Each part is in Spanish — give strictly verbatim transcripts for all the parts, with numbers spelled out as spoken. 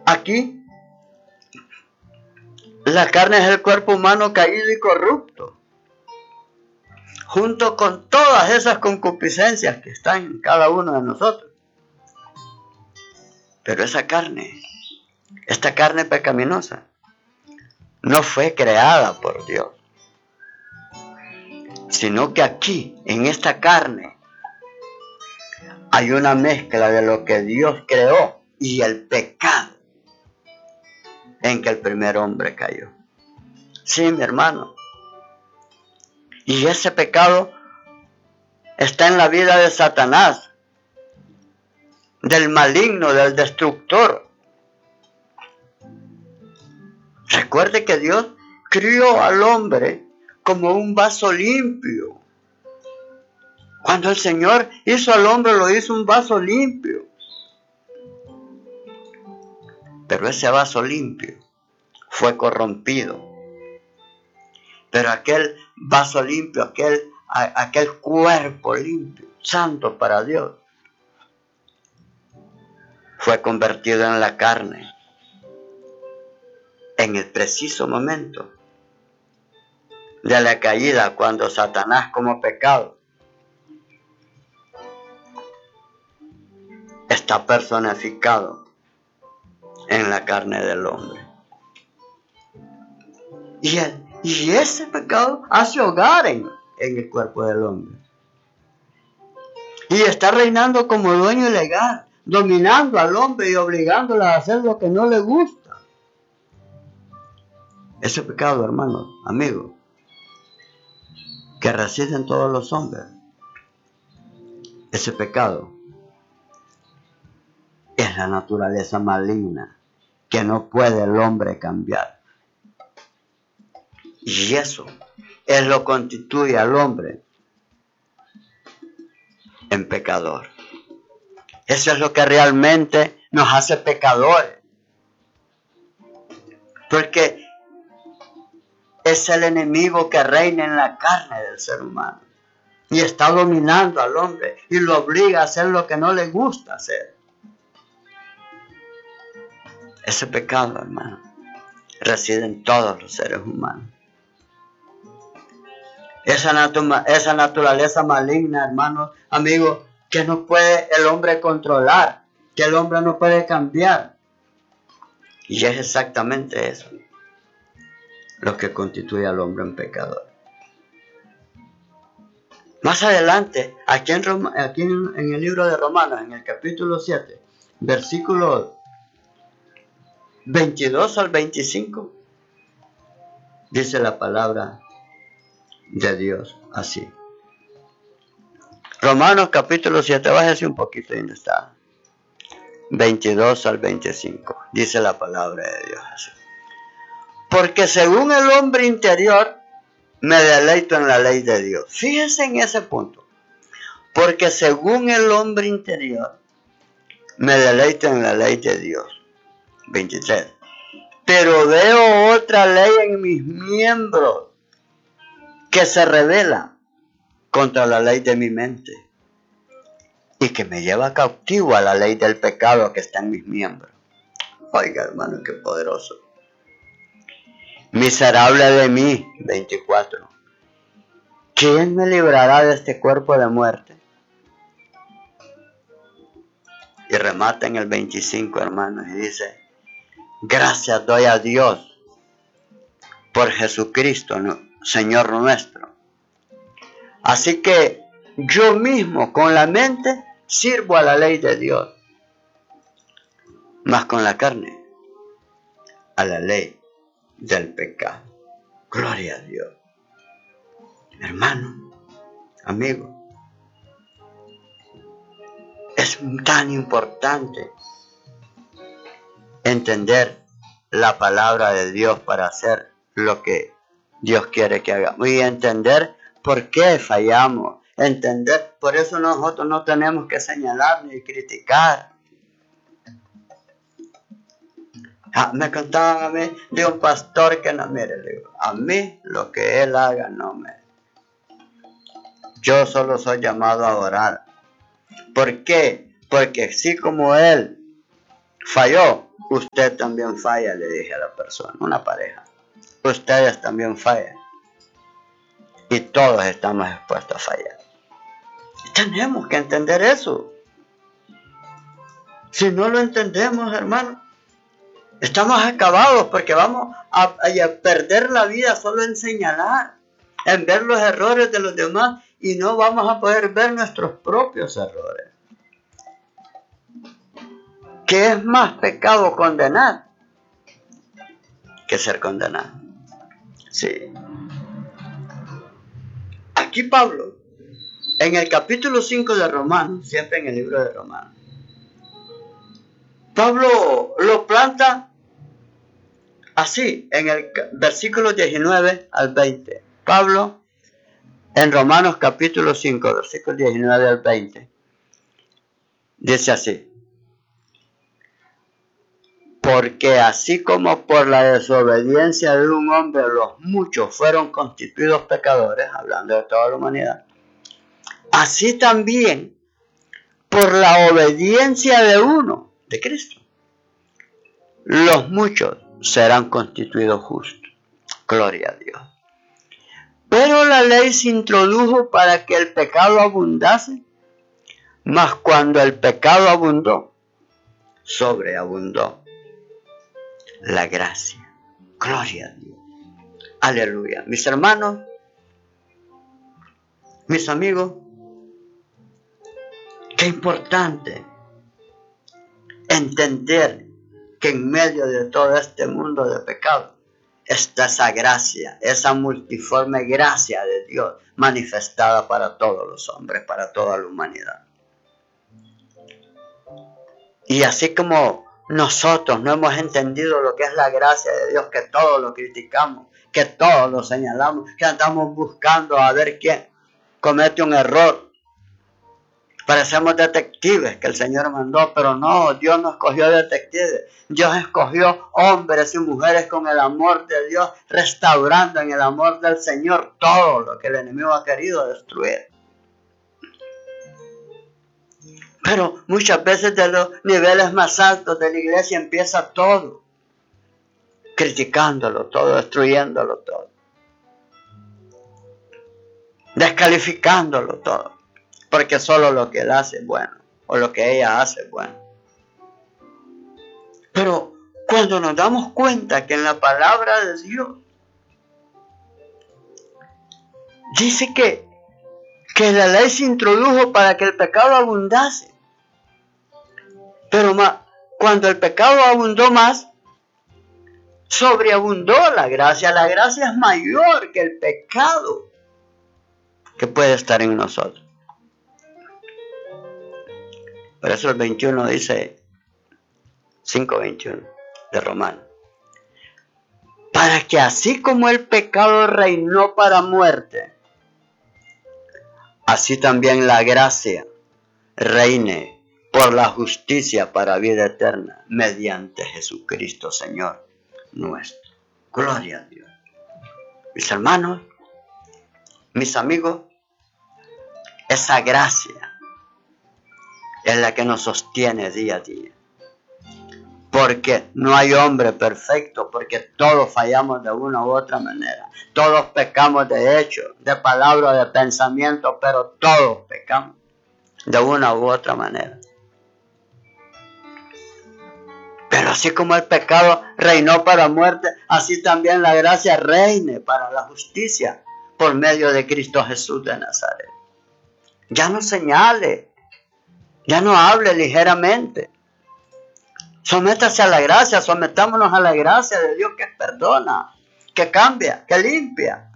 Aquí, la carne es el cuerpo humano caído y corrupto, junto con todas esas concupiscencias que están en cada uno de nosotros. Pero esa carne, esta carne pecaminosa, no fue creada por Dios, sino que aquí, en esta carne, hay una mezcla de lo que Dios creó y el pecado en que el primer hombre cayó. Sí, mi hermano. Y ese pecado está en la vida de Satanás, del maligno, del destructor. Recuerde que Dios crió al hombre como un vaso limpio. Cuando el Señor hizo al hombre, lo hizo un vaso limpio. Pero ese vaso limpio fue corrompido. Pero aquel vaso limpio, aquel, a, aquel cuerpo limpio, santo para Dios, fue convertido en la carne en el preciso momento de la caída, cuando Satanás, como pecado, está personificado en la carne del hombre. Y, el, y ese pecado hace hogar en, en el cuerpo del hombre. Y está reinando como dueño ilegal, dominando al hombre y obligándolo a hacer lo que no le gusta. Ese pecado, hermanos, amigos, que reside en todos los hombres, ese pecado es la naturaleza maligna que no puede el hombre cambiar. Y eso es lo que constituye al hombre en pecador. Eso es lo que realmente nos hace pecadores. Porque es el enemigo que reina en la carne del ser humano. Y está dominando al hombre y lo obliga a hacer lo que no le gusta hacer. Ese pecado, hermano, reside en todos los seres humanos. Esa, natu- esa naturaleza maligna, hermanos, amigos, que no puede el hombre controlar, que el hombre no puede cambiar. Y es exactamente eso lo que constituye al hombre en pecador. Más adelante, aquí, en, Roma, aquí en, en el libro de Romanos, en el capítulo siete, versículos veintidós al veinticinco, dice la palabra de Dios así. Romanos capítulo siete, bájese un poquito y no está. veintidós al veinticinco, dice la palabra de Dios así. Porque según el hombre interior, me deleito en la ley de Dios. Fíjense en ese punto. Porque según el hombre interior, me deleito en la ley de Dios. veintitrés. Pero veo otra ley en mis miembros que se revela contra la ley de mi mente y que me lleva cautivo a la ley del pecado que está en mis miembros. Oiga, hermano, qué poderoso. Miserable de mí, veinticuatro. ¿Quién me librará de este cuerpo de muerte? Y remata en el veinticinco, hermanos, y dice: gracias doy a Dios por Jesucristo, Señor nuestro. Así que yo mismo con la mente sirvo a la ley de Dios, mas con la carne a la ley del pecado. Gloria a Dios. Hermano, amigo, es tan importante entender la palabra de Dios para hacer lo que Dios quiere que hagamos y entender por qué fallamos. Entender, por eso nosotros no tenemos que señalar ni criticar. Ah, me contaban a mí de un pastor que no, mire, le digo, a mí lo que él haga no me... Yo solo soy llamado a orar. ¿Por qué? Porque así como él falló, usted también falla, le dije a la persona, una pareja. Ustedes también fallan. Y todos estamos expuestos a fallar. Tenemos que entender eso. Si no lo entendemos, hermano, estamos acabados porque vamos a, a perder la vida solo en señalar, en ver los errores de los demás y no vamos a poder ver nuestros propios errores. ¿Qué es más pecado condenar que ser condenado? Sí. Aquí Pablo, en el capítulo cinco de Romanos, siempre en el libro de Romanos, Pablo lo planta así, en el versículo diecinueve al veinte. Pablo, en Romanos capítulo cinco, versículo diecinueve al veinte, dice así: porque así como por la desobediencia de un hombre los muchos fueron constituidos pecadores, hablando de toda la humanidad, así también por la obediencia de uno, de Cristo, los muchos serán constituidos justos. Gloria a Dios. Pero la ley se introdujo para que el pecado abundase, mas cuando el pecado abundó, sobreabundó la gracia. Gloria a Dios. Aleluya. Mis hermanos, mis amigos, qué importante entender que en medio de todo este mundo de pecado está esa gracia, esa multiforme gracia de Dios manifestada para todos los hombres, para toda la humanidad. Y así como nosotros no hemos entendido lo que es la gracia de Dios, que todo lo criticamos, que todo lo señalamos, que andamos buscando a ver quién comete un error. Parecemos detectives que el Señor mandó, pero no, Dios no escogió detectives. Dios escogió hombres y mujeres con el amor de Dios, restaurando en el amor del Señor todo lo que el enemigo ha querido destruir. Pero muchas veces de los niveles más altos de la iglesia empieza todo, criticándolo todo, destruyéndolo todo, descalificándolo todo, porque solo lo que él hace es bueno, o lo que ella hace es bueno. Pero cuando nos damos cuenta que en la palabra de Dios dice que, que la ley se introdujo para que el pecado abundase, pero más, cuando el pecado abundó más, sobreabundó la gracia. La gracia es mayor que el pecado que puede estar en nosotros. Por eso el veintiuno dice, cinco veintiuno de Romanos, para que así como el pecado reinó para muerte, así también la gracia reine por la justicia para vida eterna, mediante Jesucristo Señor nuestro. Gloria a Dios. Mis hermanos, mis amigos, esa gracia es la que nos sostiene día a día. Porque no hay hombre perfecto, porque todos fallamos de una u otra manera. Todos pecamos de hecho, de palabra, de pensamiento, pero todos pecamos de una u otra manera. Pero así como el pecado reinó para muerte, así también la gracia reine para la justicia por medio de Cristo Jesús de Nazaret. Ya no señale, ya no hable ligeramente. Sométase a la gracia, sometámonos a la gracia de Dios que perdona, que cambia, que limpia.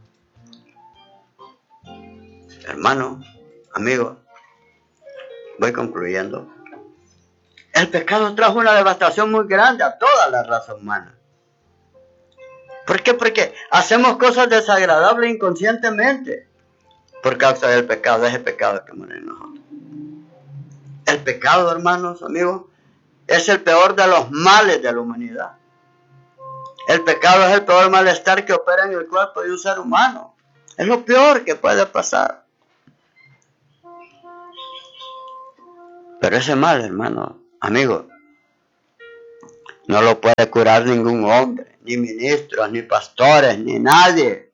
Hermano, amigo, voy concluyendo. El pecado trajo una devastación muy grande a toda la raza humana. ¿Por qué? Porque hacemos cosas desagradables inconscientemente por causa del pecado, ese pecado que muere en nosotros. El pecado, hermanos, amigos, es el peor de los males de la humanidad. El pecado es el peor malestar que opera en el cuerpo de un ser humano. Es lo peor que puede pasar. Pero ese mal, hermano, amigo, No lo puede curar ningún hombre, ni ministros, ni pastores, ni nadie.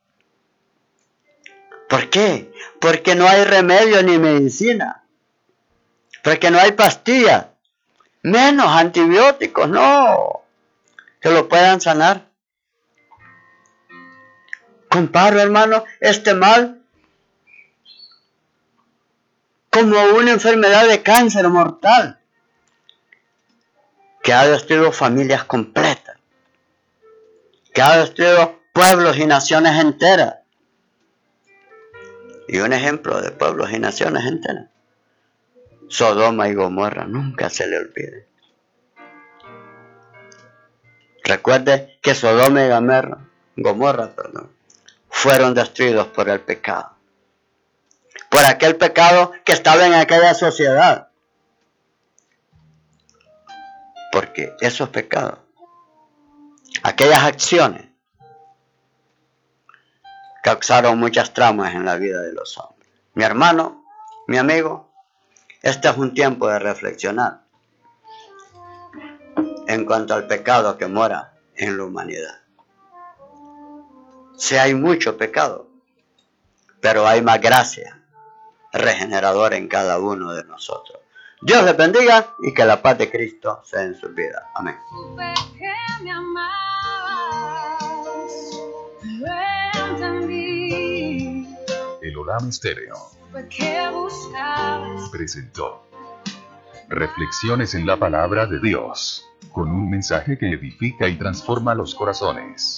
¿Por qué? Porque no hay remedio ni medicina. Porque no hay pastillas. Menos antibióticos, no. Que lo puedan sanar. Comparo, hermano, este mal como una enfermedad de cáncer mortal que ha destruido familias completas, que ha destruido pueblos y naciones enteras. Y un ejemplo de pueblos y naciones enteras, Sodoma y Gomorra, nunca se le olvide. Recuerde que Sodoma y Gomorra, Gomorra, perdón, fueron destruidos por el pecado. Por aquel pecado que estaba en aquella sociedad. Porque esos pecados, aquellas acciones, causaron muchas traumas en la vida de los hombres. Mi hermano, mi amigo, este es un tiempo de reflexionar en cuanto al pecado que mora en la humanidad. Sí hay mucho pecado, pero hay más gracia regeneradora en cada uno de nosotros. Dios les bendiga y que la paz de Cristo sea en sus vidas. Amén. El Olam Estéreo presentó Reflexiones en la Palabra de Dios, con un mensaje que edifica y transforma los corazones.